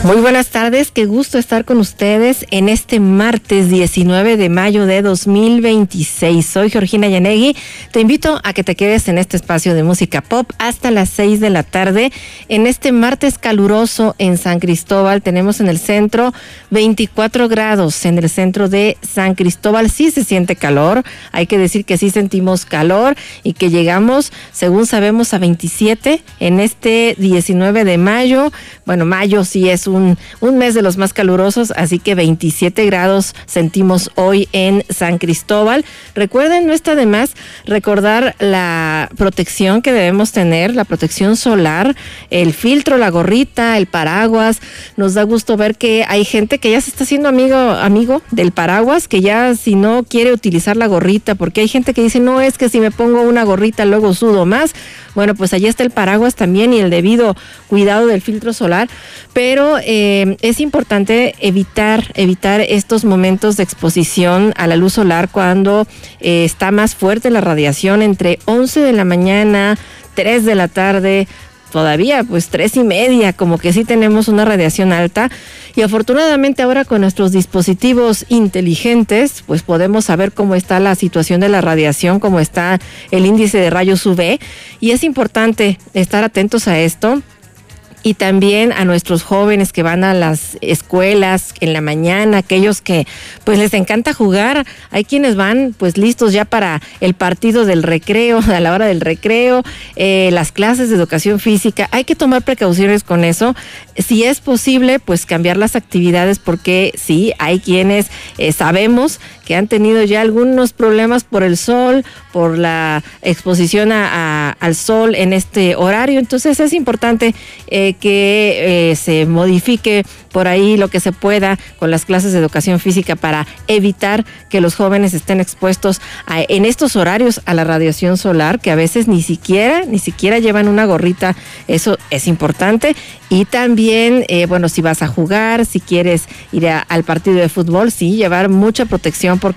Muy buenas tardes, qué gusto estar con ustedes en este martes 19 de mayo de 2026. Soy Georgina Yanegui, te invito a que te quedes en este espacio de música pop hasta las 6 de la tarde. En este martes caluroso en San Cristóbal tenemos en el centro 24 grados, en el centro de San Cristóbal sí se siente calor, hay que decir que sí sentimos calor y que llegamos, según sabemos, a 27 en este 19 de mayo. Bueno, mayo sí es un mes de los más calurosos, así que 27 grados sentimos hoy en San Cristóbal. Recuerden, no está de más recordar la protección que debemos tener, la protección solar, el filtro, la gorrita, el paraguas. Nos da gusto ver que hay gente que ya se está haciendo amigo del paraguas, que ya si no quiere utilizar la gorrita, porque hay gente que dice, no, es que si me pongo una gorrita luego sudo más. Bueno, pues allí está el paraguas también y el debido cuidado del filtro solar, pero es importante evitar estos momentos de exposición a la luz solar cuando está más fuerte la radiación entre 11 de la mañana, 3 de la tarde, todavía pues 3:30, como que sí tenemos una radiación alta. Y afortunadamente ahora con nuestros dispositivos inteligentes, pues podemos saber cómo está la situación de la radiación, cómo está el índice de rayos UV, y es importante estar atentos a esto. Y también a nuestros jóvenes que van a las escuelas en la mañana, aquellos que pues les encanta jugar. Hay quienes van pues listos ya para el partido del recreo, a la hora del recreo, las clases de educación física. Hay que tomar precauciones con eso. Si es posible, pues cambiar las actividades, porque sí, hay quienes sabemos que han tenido ya algunos problemas por el sol, por la exposición al sol en este horario. Entonces es importante que se modifique por ahí lo que se pueda con las clases de educación física para evitar que los jóvenes estén expuestos en estos horarios a la radiación solar, que a veces ni siquiera llevan una gorrita. Eso es importante. Y también, bueno, si vas a jugar, si quieres ir al partido de fútbol, sí, llevar mucha protección, porque